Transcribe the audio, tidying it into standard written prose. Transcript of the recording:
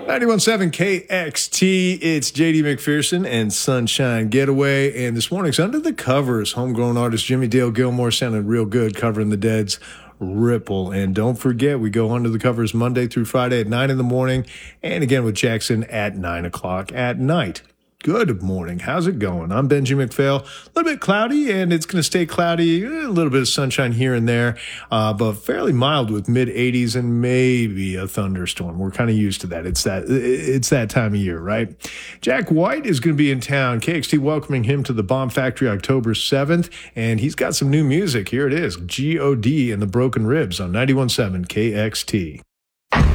91.7 KXT, it's JD McPherson and Sunshine Getaway. And this morning's Under the Covers. Homegrown artist Jimmy Dale Gilmore sounded real good covering the Dead's Ripple. And don't forget, we go Under the Covers Monday through Friday at 9 in the morning. And again with Jackson at 9 o'clock at night. Good morning. How's it going? I'm Benji McPhail. A little bit cloudy, and it's going to stay cloudy. A little bit of sunshine here and there, but fairly mild with mid-80s and maybe a thunderstorm. We're kind of used to that. It's that time of year, right? Jack White is going to be in town. KXT welcoming him to the Bomb Factory October 7th, and he's got some new music. Here it is, G.O.D. and the Broken Ribs on 91.7 KXT.